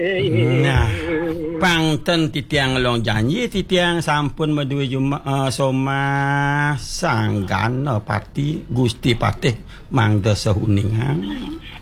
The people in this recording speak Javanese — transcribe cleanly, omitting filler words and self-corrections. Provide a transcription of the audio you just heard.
Nah, pangten titiang long janji titiang sampun meduwe soma sanggan pati Gusti Patih mangda sehuningan.